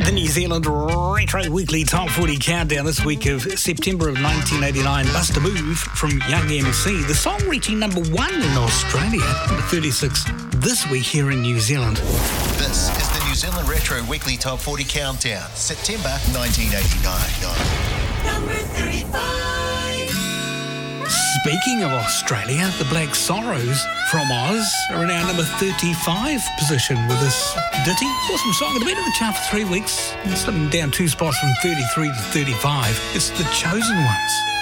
The New Zealand Retro Weekly Top 40 Countdown this week of September of 1989. Bust a Move from Young MC. The song reaching number 1 in Australia, number 36 this week here in New Zealand. This is the New Zealand Retro Weekly Top 40 Countdown, September 1989. Number 35. Speaking of Australia, the Black Sorrows from Oz are in our number 35 position with this ditty. Awesome song. It's been in the chart for 3 weeks. It's slipping down 2 spots from 33 to 35. It's The Chosen Ones.